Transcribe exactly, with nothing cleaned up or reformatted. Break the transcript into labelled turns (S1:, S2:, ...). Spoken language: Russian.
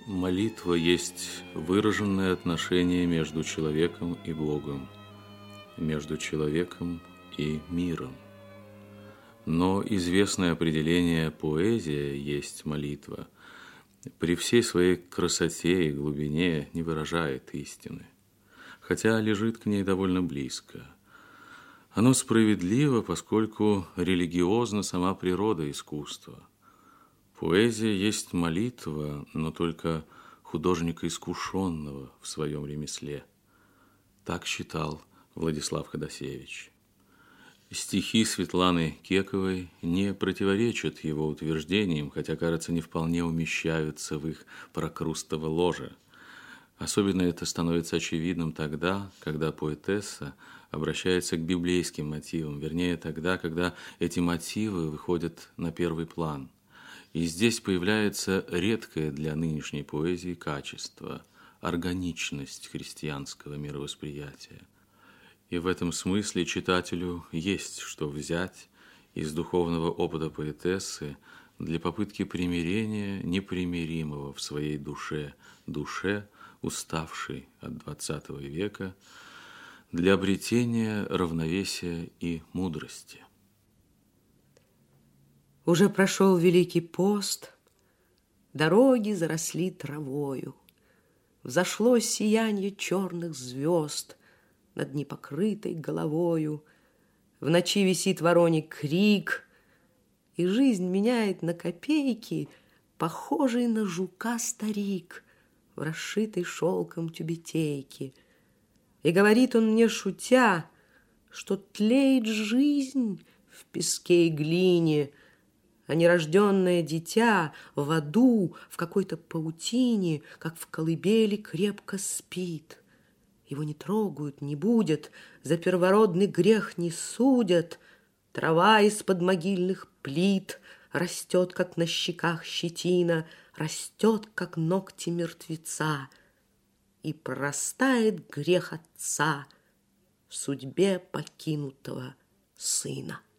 S1: Молитва есть выраженное отношение между человеком и Богом, между человеком и миром. Но известное определение «поэзия есть молитва» при всей своей красоте и глубине не выражает истины, хотя лежит к ней довольно близко. Оно справедливо, поскольку религиозна сама природа искусства. Поэзия есть молитва, но только художника искушенного в своем ремесле. Так считал Владислав Ходосевич. Стихи Светланы Кековой не противоречат его утверждениям, хотя, кажется, не вполне умещаются в их прокрустово ложе. Особенно это становится очевидным тогда, когда поэтесса обращается к библейским мотивам, вернее, тогда, когда эти мотивы выходят на первый план. И здесь появляется редкое для нынешней поэзии качество – органичность христианского мировосприятия. И в этом смысле читателю есть что взять из духовного опыта поэтессы для попытки примирения непримиримого в своей душе, душе, уставшей от двадцатого века, для обретения равновесия и мудрости.
S2: Уже прошел Великий пост, дороги заросли травою, взошло сиянье черных звезд над непокрытой головою, в ночи висит вороний крик, и жизнь меняет на копейки похожий на жука старик в расшитой шелком тюбетейке. И говорит он мне, шутя, что тлеет жизнь в песке и глине, а нерожденное дитя в аду, в какой-то паутине, как в колыбели, крепко спит. Его не трогают, не будят, за первородный грех не судят. Трава из-под могильных плит растет, как на щеках щетина, растет, как ногти мертвеца, и прорастает грех отца в судьбе покинутого сына.